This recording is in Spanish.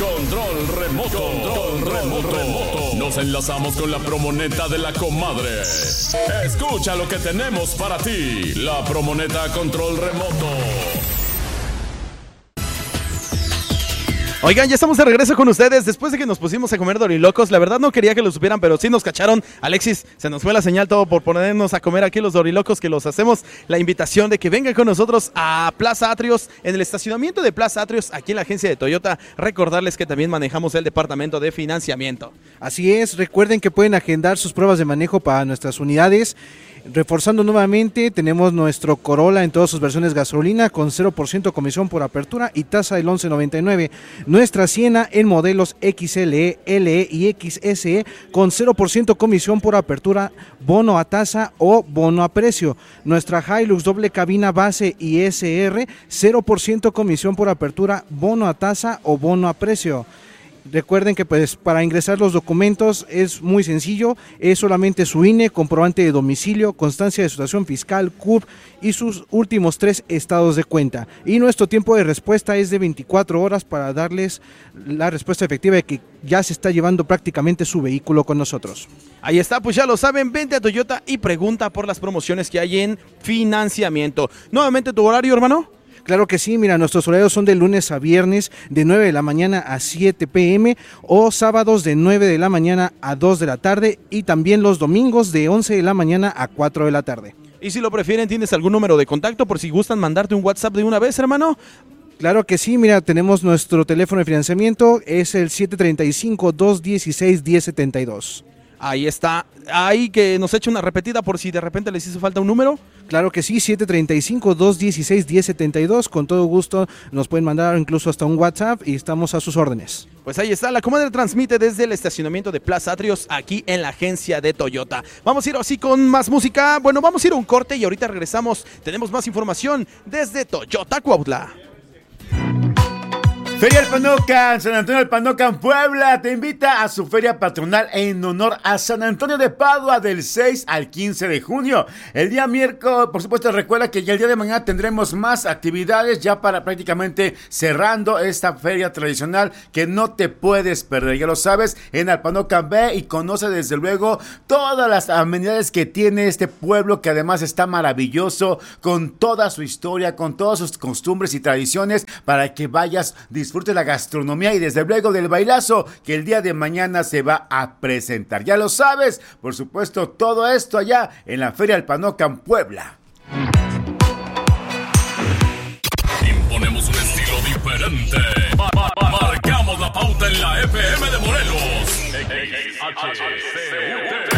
Control remoto. Nos enlazamos con la promoneta de la comadre. Escucha lo que tenemos para ti. La promoneta Control Remoto. Oigan, ya estamos de regreso con ustedes después de que nos pusimos a comer dorilocos. La verdad no quería que lo supieran, pero sí nos cacharon. Alexis, se nos fue la señal todo por ponernos a comer aquí los dorilocos, que los hacemos la invitación de que vengan con nosotros a Plaza Atrios, en el estacionamiento de Plaza Atrios, aquí en la agencia de Toyota. Recordarles que también manejamos el departamento de financiamiento. Así es, recuerden que pueden agendar sus pruebas de manejo para nuestras unidades. Reforzando nuevamente, tenemos nuestro Corolla en todas sus versiones gasolina con 0% comisión por apertura y tasa del 11.99. Nuestra Siena en modelos XLE, LE y XSE con 0% comisión por apertura, bono a tasa o bono a precio. Nuestra Hilux doble cabina base y SR, 0% comisión por apertura, bono a tasa o bono a precio. Recuerden que pues para ingresar los documentos es muy sencillo, es solamente su INE, comprobante de domicilio, constancia de situación fiscal, CURP y sus últimos 3 estados de cuenta. Y nuestro tiempo de respuesta es de 24 horas para darles la respuesta efectiva de que ya se está llevando prácticamente su vehículo con nosotros. Ahí está, pues ya lo saben, vente a Toyota y pregunta por las promociones que hay en financiamiento. Nuevamente tu horario, hermano. Claro que sí, mira, nuestros horarios son de lunes a viernes de 9 de la mañana a 7 p.m. o sábados de 9 de la mañana a 2 de la tarde y también los domingos de 11 de la mañana a 4 de la tarde. Y si lo prefieren, ¿tienes algún número de contacto por si gustan mandarte un WhatsApp de una vez, hermano? Claro que sí, mira, tenemos nuestro teléfono de financiamiento, es el 735-216-1072. Ahí está, ahí que nos eche una repetida por si de repente les hizo falta un número. Claro que sí, 735-216-1072, con todo gusto nos pueden mandar incluso hasta un WhatsApp y estamos a sus órdenes. Pues ahí está, la comadre transmite desde el estacionamiento de Plaza Atrios, aquí en la agencia de Toyota. Vamos a ir así con más música, bueno, vamos a ir a un corte y ahorita regresamos, tenemos más información desde Toyota Cuautla. Feria del Panocan, San Antonio del Panocan, Puebla, te invita a su feria patronal en honor a San Antonio de Padua del 6 al 15 de junio. El día miércoles, por supuesto, recuerda que ya el día de mañana tendremos más actividades ya para prácticamente cerrando esta feria tradicional que no te puedes perder. Ya lo sabes, en Alpanocan ve y conoce desde luego todas las amenidades que tiene este pueblo que además está maravilloso con toda su historia, con todas sus costumbres y tradiciones para que vayas disfrute la gastronomía y desde luego del bailazo que el día de mañana se va a presentar. Ya lo sabes, por supuesto, todo esto allá en la Feria del Panocan, Puebla. Imponemos un estilo diferente. Marcamos la pauta en la FM de Morelos. XHCU.